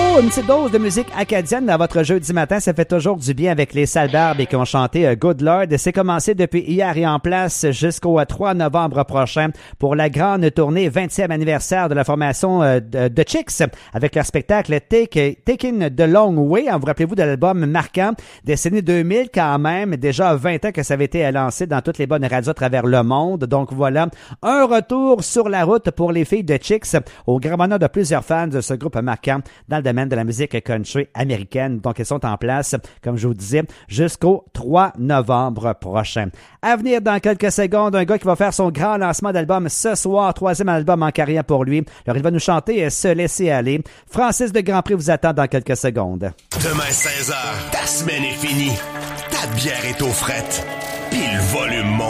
une petite dose de musique acadienne dans votre jeudi matin. Ça fait toujours du bien avec les Sales Barbes et qui ont chanté Good Lord. C'est commencé depuis hier et en place jusqu'au 3 novembre prochain pour la grande tournée 20e anniversaire de la formation de Chicks avec leur spectacle Taking the Long Way. Vous rappelez-vous de l'album marquant décennie 2000 quand même. Déjà 20 ans que ça avait été lancé dans toutes les bonnes radios à travers le monde. Donc voilà, un retour sur la route pour les filles de Chicks au grand bonheur de plusieurs fans de ce groupe marquant dans le domaine de la musique country américaine. Donc, elles sont en place, comme je vous disais, jusqu'au 3 novembre prochain. À venir dans quelques secondes, un gars qui va faire son grand lancement d'album ce soir, 3e album en carrière pour lui. Alors, il va nous chanter « Se laisser aller ». Francis de Grandpré vous attend dans quelques secondes. Demain 16h, ta semaine est finie. Ta bière est aux frettes. Puis le volume monte.